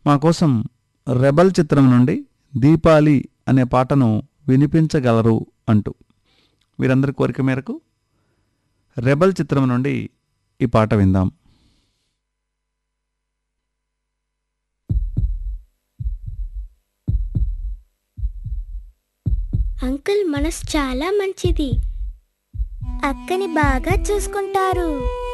మా కోసం రెబల్ చిత్రం నుండి దీపాలి అనే పాటను వినిపించగలరు అంటూ వీరందరి కోరిక మేరకు రెబల్ చిత్రం నుండి ఈ పాట విందాం. అంకుల్ మనసు చాలా మంచిది. అక్కని బాగా చూసుకుంటారు.